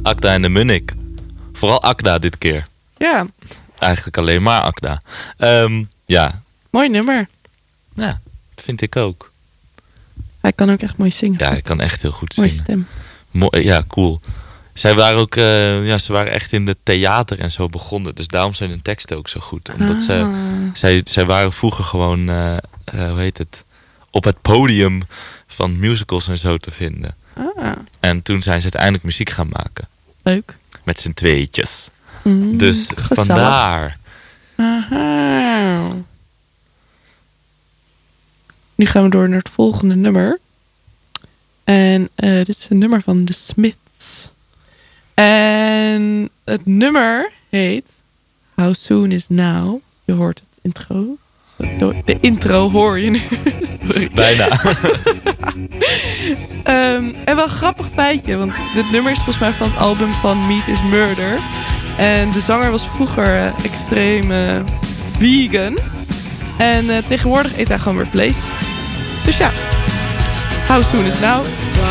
Akda en de Munnik. Vooral Akda dit keer. Ja, Eigenlijk alleen maar Akda. Ja, mooi nummer. vind ik ook. Hij kan ook echt mooi zingen. Ja, ik kan echt heel goed Mooie zingen. stem. Ja, cool. Zij waren ook, ze waren echt in de theater en zo begonnen. Dus daarom zijn hun teksten ook zo goed. Omdat zij waren vroeger gewoon, hoe heet het, op het podium van musicals en zo te vinden. En toen zijn ze uiteindelijk muziek gaan maken. Leuk. Met z'n tweetjes. Dus gezellig. vandaar. Aha. Nu gaan we door naar het volgende nummer. En dit is een nummer van The Smiths. En het nummer heet How Soon Is Now. Je hoort het intro. De intro hoor je nu. Sorry. Bijna. En wel een grappig feitje. Want dit nummer is volgens mij van het album van Meat is Murder. En de zanger was vroeger extreem vegan. En tegenwoordig eet hij gewoon weer vlees. Dus ja, How Soon Is Now.